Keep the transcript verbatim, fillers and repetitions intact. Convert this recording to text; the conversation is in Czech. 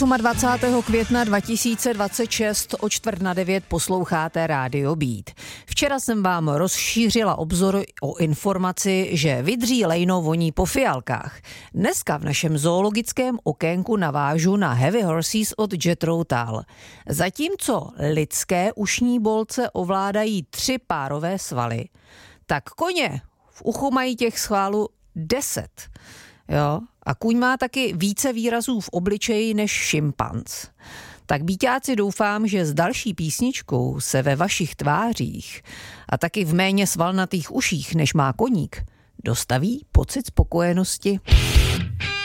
dvacátého května dva tisíce dvacet šest o čtvrt na devět posloucháte Rádio Beat. Včera jsem vám rozšířila obzor o informaci, že vydří lejno voní po fialkách. Dneska v našem zoologickém okénku navážu na Heavy Horses od Jethro Tull. Zatímco lidské ušní bolce ovládají tři párové svaly, tak koně v uchu mají těch schválů deset. Jo? A kůň má taky více výrazů v obličeji než šimpanz. Tak bíťáci, doufám, že s další písničkou se ve vašich tvářích a taky v méně svalnatých uších, než má koník, dostaví pocit spokojenosti.